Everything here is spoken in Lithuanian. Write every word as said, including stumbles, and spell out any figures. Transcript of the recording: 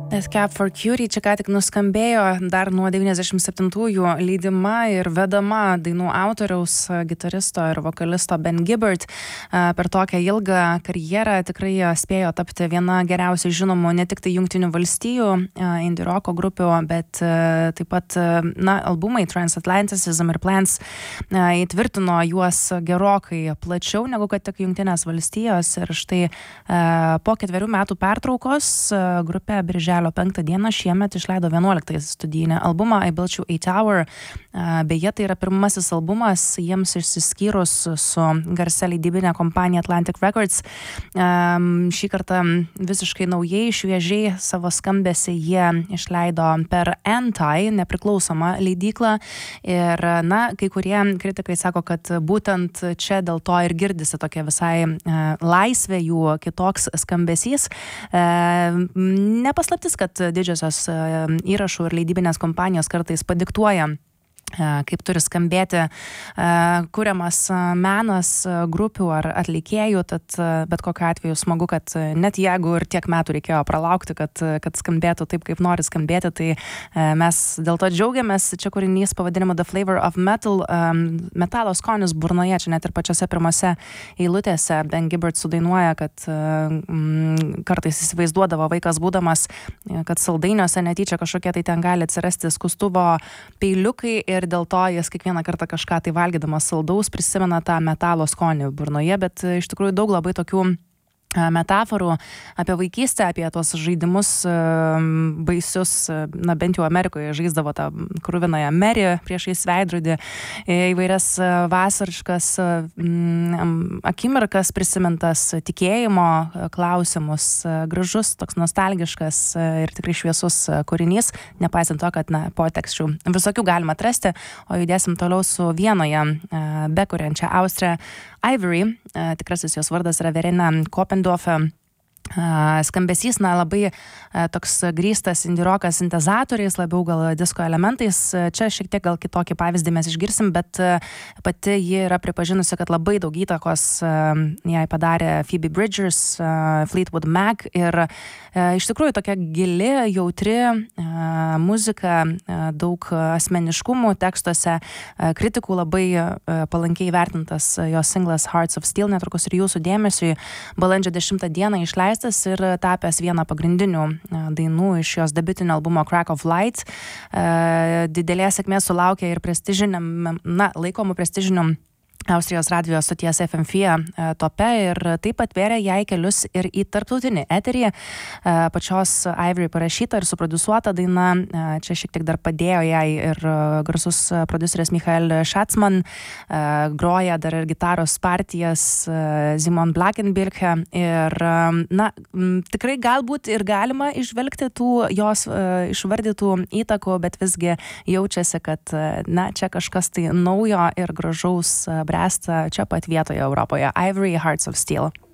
Cap for Cutie čia ką tik nuskambėjo dar nuo devyniasdešimt septintųjų lydima ir vedama dainų autoriaus, gitaristo ir vokalisto Ben Gibbard. Per tokią ilgą karjerą tikrai spėjo tapti viena geriausiai žinomų ne tik tai Jungtinių valstijų indie roko grupių, bet taip pat na, albumai Transatlanticism ir Plans įtvirtino juos gerokai plačiau negu kad tik Jungtinės valstijos. Ir štai po ketverių metų pertraukos grupė birželio penktą dieną šiemet išleido vienuoliktąjį studijinį albumą I Built You a Tower. Beje, tai yra pirmasis albumas jiems išsiskyrus su garsia leidybinė kompanija Atlantic Records. Šį kartą visiškai naujai, šviežiai savo skambesį jie išleido per Anti, nepriklausomą leidyklą. Ir, na, kai kurie kritikai sako, kad būtent čia dėl to ir girdisi tokia visai laisvė, jų kitoks skambesys. Nepaslaptis, kad didžiosios įrašų ir leidybinės kompanijos kartais padiktuoja, kaip turi skambėti kuriamas menas grupių ar atlikėjų, tad bet kokiu atveju smagu, kad net jeigu ir tiek metų reikėjo pralaukti, kad, kad skambėtų taip, kaip nori skambėti, tai mes dėl to džiaugiamės. Čia kūrinys pavadinimu The Flavor of Metal, metalo skonis burnoje, čia net ir pačiose pirmose eilutėse Ben Gibbard sudainuoja, kad mm, kartais įsivaizduodavo vaikas būdamas, kad saldainiuose netyčia kažkokie tai ten gali atsirasti skustuvo peiliukai ir ir dėl to jis kiekvieną kartą kažką tai valgydamas saldaus prisimena tą metalo skonį burnoje, bet iš tikrųjų daug labai tokių metaforų apie vaikystę, apie tos žaidimus baisius, na bent jau Amerikoje žaisdavo tą kruvinąją Mary priešais veidrodį, įvairias vasariškas akimirkas prisimintas, tikėjimo klausimus, gražus, toks nostalgiškas ir tikrai šviesus kūrinys, nepaisant to, kad na, poteksčių visokių galima atrasti, o judėsim toliau su Vienoje bekuriančia Austrė Ivory, tikrasis jos vardas yra Verena Kopendorfer. Skambesys, na, labai toks grįstas indie rokas sintezatoriais, labiau gal disko elementais. Čia šiek tiek gal kitokį pavyzdį mes išgirsim, bet pati ji yra pripažinusi, kad labai daug įtakos jai padarė Phoebe Bridgers, Fleetwood Mac ir iš tikrųjų tokia gili, jautri muzika, daug asmeniškumų tekstuose, kritikų labai palankiai vertintas jos singlas Hearts of Steel, netrukus ir jūsų dėmesiui, balandžio dešimtą dieną išleistas ir tapęs vieną pagrindinių dainų iš jos debiutinio albumo Crack of Light. Didelės sėkmės sulaukė ir prestižiniam, na, laikomų prestižinių Austrijos radijos stoties F M F tope ir taip atvėrė jai kelius ir į tarptautinį eterį. Pačios Ivory parašyta ir suprodusuota daina, čia šiek tiek dar padėjo jai ir garsus prodiuseris Michael Schatzman, groja dar ir gitaros partijas Simon Blackenbirke ir, na, tikrai galbūt ir galima išvelgti tų jos išvardytų įtakų, bet visgi jaučiasi, kad, na, čia kažkas tai naujo ir gražaus bręsta čia pat vietoje Europoje. Ivory, Hearts of Steel.